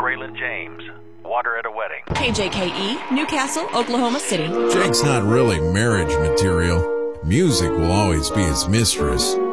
Braylon James. Water at a Wedding. KJKE, Newcastle, Oklahoma City. Jake's not really marriage material. Music will always be his mistress.